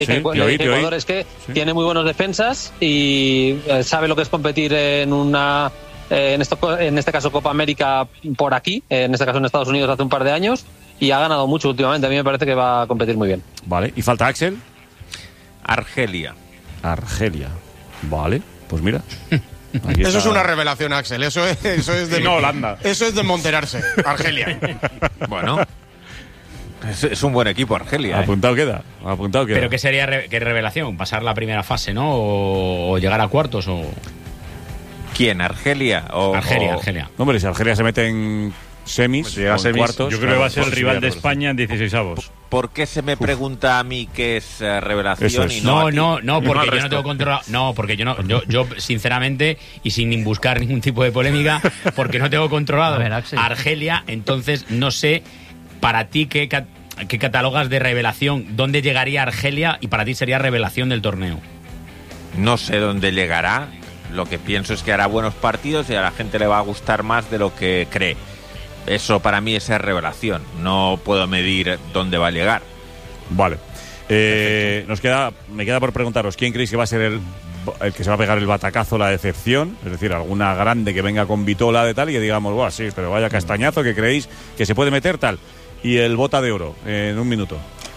Ecuador es que tiene muy buenos defensas y sabe lo que es competir en una... en este caso Copa América por aquí, en este caso en Estados Unidos hace un par de años, y ha ganado mucho últimamente. A mí me parece que va a competir muy bien. Vale, ¿y falta Axel? Argelia. Vale, pues mira. Eso es una revelación, Axel. Eso es de no, Holanda. Eso es de monterarse. Argelia. Bueno, es un buen equipo, Argelia. Apuntado queda. Pero ¿qué sería qué revelación? ¿Pasar la primera fase, no? ¿O llegar a cuartos? O... ¿Quién? ¿Argelia? Argelia. No, hombre, si Argelia se mete en semis, llega a semis, cuartos, yo creo que va a ser el rival de España en 16avos. ¿Por qué se me pregunta a mí qué es revelación es. y no a ti? No, porque yo no tengo controlado. No, porque yo sinceramente y sin buscar ningún tipo de polémica, porque no tengo controlado a Argelia, entonces no sé para ti qué catalogas de revelación, dónde llegaría Argelia y para ti sería revelación del torneo. No sé dónde llegará. Lo que pienso es que hará buenos partidos y a la gente le va a gustar más de lo que cree. Eso para mí es revelación. No puedo medir dónde va a llegar. Vale. Me queda por preguntaros, ¿quién creéis que va a ser el que se va a pegar el batacazo, la decepción? Es decir, alguna grande que venga con vitola de tal y que digamos, ¡buah, sí, pero vaya castañazo que creéis que se puede meter tal! Y el bota de oro, en un minuto.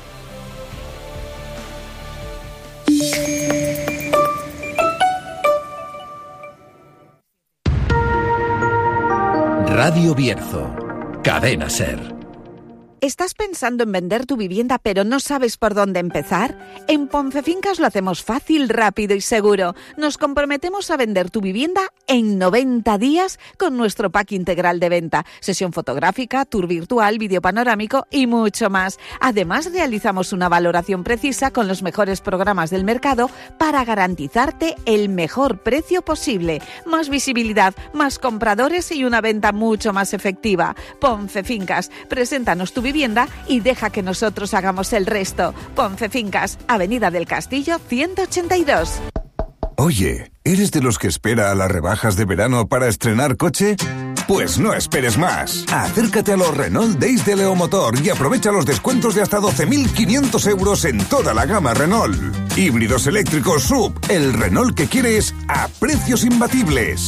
Radio Bierzo, Cadena SER. ¿Estás pensando en vender tu vivienda pero no sabes por dónde empezar? En Poncefincas lo hacemos fácil, rápido y seguro. Nos comprometemos a vender tu vivienda en 90 días con nuestro pack integral de venta. Sesión fotográfica, tour virtual, vídeo panorámico y mucho más. Además, realizamos una valoración precisa con los mejores programas del mercado para garantizarte el mejor precio posible. Más visibilidad, más compradores y una venta mucho más efectiva. Poncefincas, preséntanos tu vivienda y deja que nosotros hagamos el resto. Poncefincas, Avenida del Castillo 182. Oye, ¿eres de los que espera a las rebajas de verano para estrenar coche? Pues no esperes más. Acércate a los Renault Days de Leomotor y aprovecha los descuentos de hasta 12.500 euros en toda la gama Renault. Híbridos eléctricos SUV, el Renault que quieres a precios imbatibles.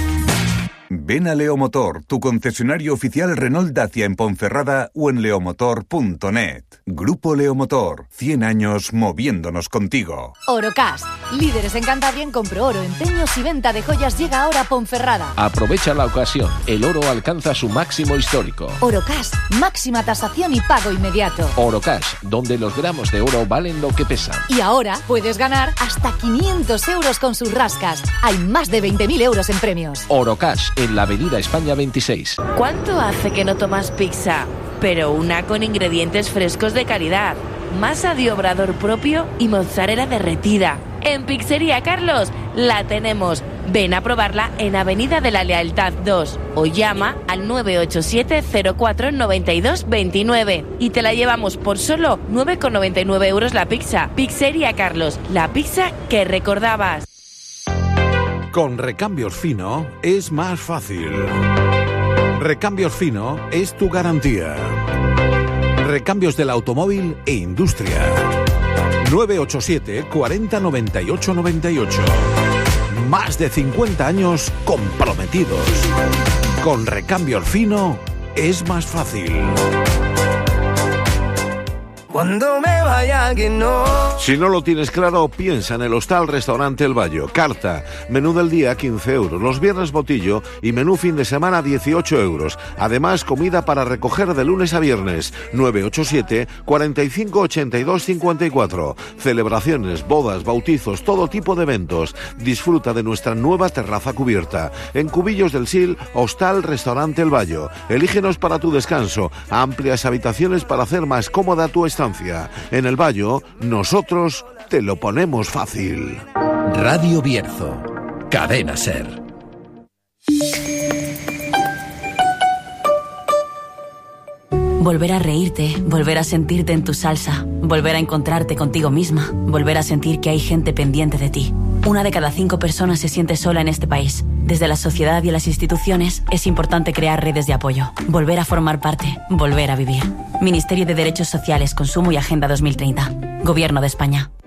Ven a Leomotor, tu concesionario oficial Renault Dacia en Ponferrada o en leomotor.net. Grupo Leomotor, 100 años moviéndonos contigo. Orocash, líderes en Cantabria en compro oro, empeños y venta de joyas, llega ahora a Ponferrada. Aprovecha la ocasión, el oro alcanza su máximo histórico. Orocash, máxima tasación y pago inmediato. Orocash, donde los gramos de oro valen lo que pesan. Y ahora puedes ganar hasta 500 euros con sus rascas. Hay más de 20.000 euros en premios. Orocash, en la Avenida España 26. ¿Cuánto hace que no tomas pizza? Pero una con ingredientes frescos de calidad, masa de obrador propio y mozzarella derretida. En Pizzería Carlos la tenemos. Ven a probarla en Avenida de la Lealtad 2 o llama al 987 04 92 29 y te la llevamos por solo 9,99 euros la pizza. Pizzería Carlos, la pizza que recordabas. Con Recambios Fino es más fácil. Recambios Fino es tu garantía. Recambios del automóvil e industria. 987 40 98 98. Más de 50 años comprometidos. Con Recambios Fino es más fácil. Cuando me vaya que no. Si no lo tienes claro, piensa en el Hostal Restaurante El Bayo. Carta, menú del día 15 euros, los viernes botillo y menú fin de semana 18 euros. Además, comida para recoger de lunes a viernes. 987 45 82 54. Celebraciones, bodas, bautizos, todo tipo de eventos. Disfruta de nuestra nueva terraza cubierta. En Cubillos del Sil, Hostal Restaurante El Bayo. Elígenos para tu descanso. Amplias habitaciones para hacer más cómoda tu estancia. En El Bayo, nosotros te lo ponemos fácil. Radio Bierzo, Cadena SER. Volver a reírte, volver a sentirte en tu salsa, volver a encontrarte contigo misma, volver a sentir que hay gente pendiente de ti. Una de cada 5 personas se siente sola en este país. Desde la sociedad y las instituciones es importante crear redes de apoyo, volver a formar parte, volver a vivir. Ministerio de Derechos Sociales, Consumo y Agenda 2030. Gobierno de España.